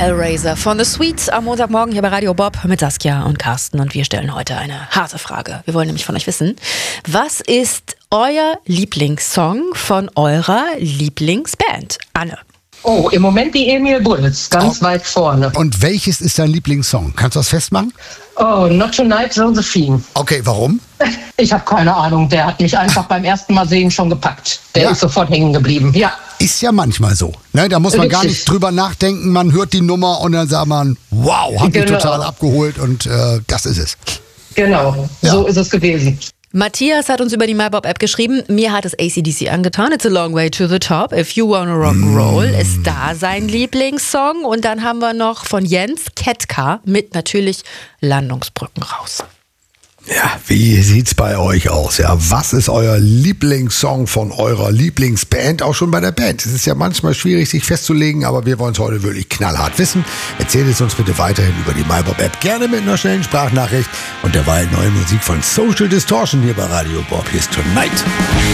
Hellraiser von The Sweets am Montagmorgen hier bei Radio Bob mit Saskia und Carsten. Und wir stellen heute eine harte Frage. Wir wollen nämlich von euch wissen, was ist euer Lieblingssong von eurer Lieblingsband? Anne. Oh, im Moment die Emil Bulls, ganz weit vorne. Und welches ist dein Lieblingssong? Kannst du das festmachen? Oh, Not Tonight, Josephine. Okay, warum? Ich habe keine Ahnung, der hat mich einfach beim ersten Mal sehen schon gepackt. Der ist sofort hängen geblieben, ja. Ist ja manchmal so. Ne? Da muss man gar nicht drüber nachdenken. Man hört die Nummer und dann sagt man, wow, hat mich total abgeholt und das ist es. Genau, so ist es gewesen. Matthias hat uns über die MyBob-App geschrieben, mir hat es AC/DC angetan, It's a Long Way to the Top, If You Wanna Rock'n'Roll ist da sein Lieblingssong. Und dann haben wir noch von Jens Ketka mit natürlich Landungsbrücken raus. Ja, wie sieht's bei euch aus? Ja, was ist euer Lieblingssong von eurer Lieblingsband? Auch schon bei der Band. Es ist ja manchmal schwierig, sich festzulegen, aber wir wollen es heute wirklich knallhart wissen. Erzählt es uns bitte weiterhin über die MyBob-App. Gerne mit einer schnellen Sprachnachricht und derweil neue Musik von Social Distortion hier bei Radio Bob. Hier ist Tonight.